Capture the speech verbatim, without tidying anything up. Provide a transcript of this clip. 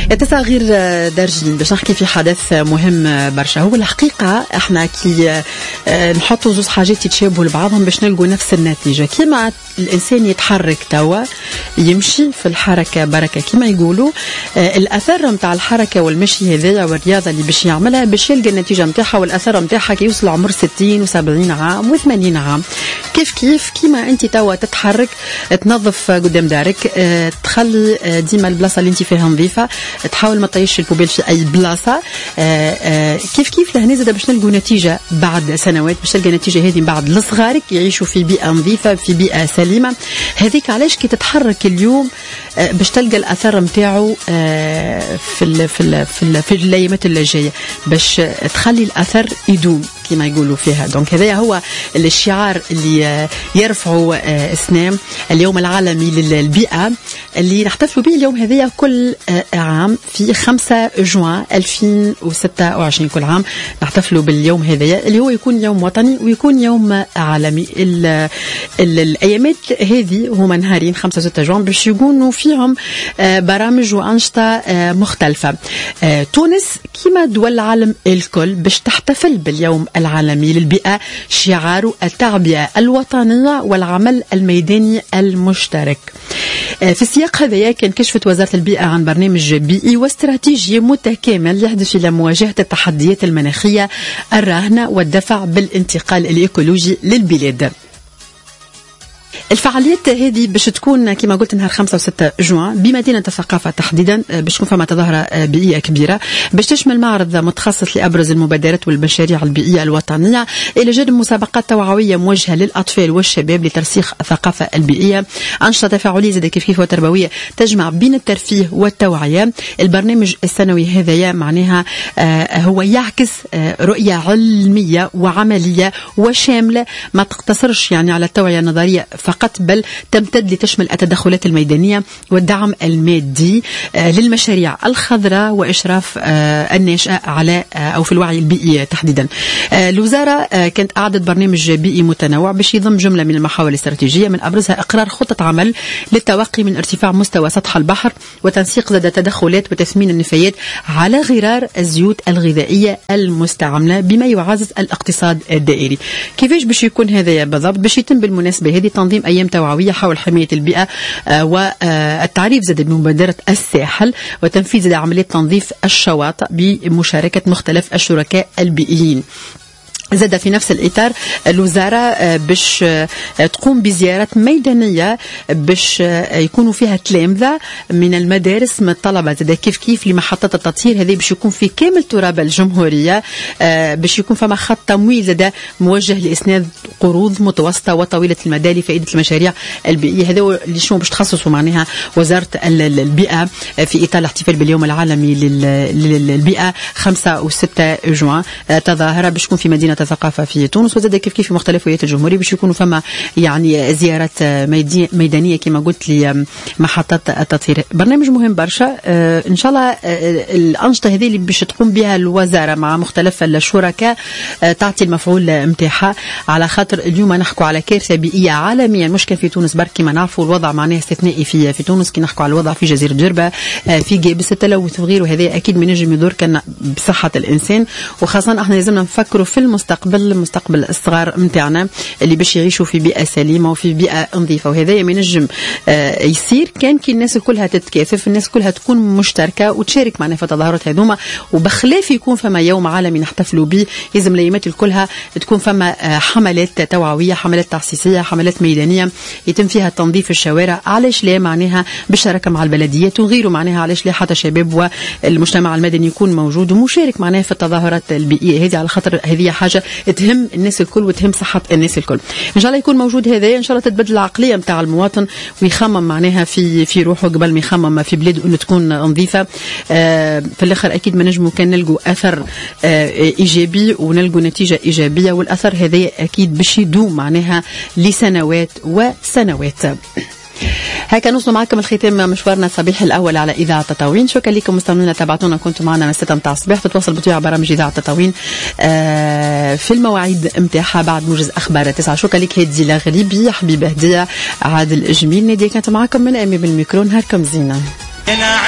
تسعة غير درجين باش نحكي في حدث مهم برشا. هو الحقيقة احنا كي نحطوا زوز حاجات يتشابهوا لبعضهم باش نلقوا نفس النتيجة. كيما الإنسان يتحرك توا يمشي في الحركة بركة كيما يقولوا، الأثر متاع الحركة والمشي هذايا والرياضة اللي باش يعملها باش يلقى النتيجة متاعها والأثر متاعها كي يوصل عمر ستين وسبعين عام وثمانين عام. كيف كيف كيما أنت توا تتحرك تنظف قدام دارك، تخلي ديما البلاصة اللي أنت فيها نظيفة، تحاول ما تطيش البوبيل في أي بلاصة. كيف كيف لهنا زاد باش نلقوا نتيجة بعد سنوات، باش تلقى نتيجة هذه بعد لصغارك يعيشوا في بيئة نظيفة في بيئة سليمة. هذيك علاش كي تتحرك اليوم باش تلقى الأثر متاعه في ال في ال في, ال في الأيامات اللي جاية، باش تخلي الأثر يدوم كما يقولوا فيها. دونك هذا هو الشعار اللي يرفعه اسنام اليوم العالمي للبيئة اللي نحتفلوا به اليوم هذا كل عام في خمسة جوان ألفين وستة وعشرين. كل عام نحتفلوا باليوم هذا اللي هو يكون يوم وطني ويكون يوم عالمي. ال ال الأيامات هذه هما نهارين خمسة وستة جوان باش يكونوا فيهم برامج وأنشطة مختلفة. تونس كما دول العالم الكل باش تحتفل باليوم العالمي للبيئة، شعار التعبئة الوطنية والعمل الميداني المشترك. في السياق هذا كان كشفت وزارة البيئة عن برنامج بيئي واستراتيجي متكامل يهدف إلى مواجهة التحديات المناخية الراهنة والدفع بالانتقال الإيكولوجي للبلاد. الفعاليات هذه باش تكون كما قلت نهار خمسة وستة جوان بمدينة الثقافة تحديدا، باش تكون فما تظاهرة بيئية كبيرة باش تشمل معرض متخصص لأبرز المبادرات والمشاريع البيئية الوطنية، إلى جانب مسابقات توعوية موجهة للأطفال والشباب لترسيخ الثقافة البيئية، أنشطة تفاعلية زي كيف كيف وتربوية تجمع بين الترفيه والتوعية. البرنامج السنوي هذايا معناها هو يعكس رؤية علمية وعملية وشاملة ما تقتصرش يعني على التوعية النظرية فقط، بل تمتد لتشمل التدخلات الميدانية والدعم المادي للمشاريع الخضراء وإشراف الناشئة على أو في الوعي البيئي تحديدا. الوزارة كانت أعدت برنامج بيئي متنوع باش يضم جملة من المحاور الاستراتيجية، من أبرزها إقرار خطة عمل للتوقي من ارتفاع مستوى سطح البحر وتنسيق زاد تدخلات وتثمين النفايات على غرار الزيوت الغذائية المستعملة بما يعزز الاقتصاد الدائري. كيفاش باش يكون هذا بالضبط؟ باش يتم بالمناسبة هذه تنظيم أيام توعوية حول حماية البيئة والتعريف زاد بمبادرة الساحل وتنفيذ عملية تنظيف الشواطئ بمشاركة مختلف الشركاء البيئيين. زاد في نفس الإطار الوزارة باش تقوم بزيارات ميدانية باش يكونوا فيها تلامذة من المدارس من الطلبة زاد كيف كيف لمحطة التطهير هذه باش يكون في كامل تراب الجمهورية، باش يكون فما خط تمويل زاد موجه لإسناد قروض متوسطة وطويلة المدى لفائدة المشاريع البيئية. هذا اللي شنو باش تخصصوا معناها وزارة البيئة في إطار الاحتفال باليوم العالمي للبيئة خمسة وستة جوان. تظاهرة باش تكون في مدينة الثقافة في تونس وزاد كيف كيف في مختلف ولايات الجمهورية باش يكونوا فما يعني زيارات ميدانية كما قلت لي محطات التطهير. برنامج مهم برشا. آه إن شاء الله آه الأنشطة هذه اللي باش تقوم بها الوزارة مع مختلف الشركاء آه تعطي المفعول متاعها، على خاطر اليوم نحكوا على كارثة بيئية عالمية مش كان في تونس برك كما نعرفوا الوضع معناه استثنائي في في تونس. كي نحكوا على الوضع في جزيرة جربة آه في جابس التلوث وغيره، هذا أكيد ما نجم يضر كان بصحة الإنسان، وخاصة احنا لازمنا نفكروا في المستقبل مستقبل مستقبل الصغار متاعنا اللي باش يعيشوا في بيئة سليمة وفي بيئة نظيفة. وهذا ينجم آه يصير كان كي الناس كلها تتكاثف، الناس كلها تكون مشتركة وتشارك معنا في التظاهرات هذوما، وبخلاف يكون فما يوم عالمي نحتفلوا به لازم الايامات الكلها تكون فما آه حملات توعوية، حملات تحسيسية، حملات ميدانية يتم فيها تنظيف الشوارع. علاش لا معناها بالشراكة مع البلديات وغيره، معناها علاش لا حتى شباب والمجتمع المدني يكون موجود ومشارك معناها في التظاهرات البيئية هذه، على خاطر هذه حاجة تهم الناس الكل وتهم صحة الناس الكل. إن شاء الله يكون موجود هذا، إن شاء الله تتبدل العقلية متاع المواطن ويخمم معناها في في روحه قبل ما يخمم في بلاده إنه تكون نظيفة. آه في الآخر أكيد ما نجمو كان نلقوا أثر آه إيجابي ونلقوا نتيجة إيجابية، والأثر هذا أكيد باش يدوم معناها لسنوات وسنوات. هكا نوصل معكم الختام مشوارنا الصباحي الأول على إذاعة تطاوين. شكرا لكم مستمعينا، تابعتونا كنتم معنا من ستة متاع الصباح. تتواصل بطبيعة برامج إذاعة تطاوين آه في المواعيد متاعها بعد موجز أخبار تسعة. شكرا لك هدي الغريبي، حبيبة هدية، عادل جميل، نادية كانت معكم من أمي بالميكرو. نهاركم زينة.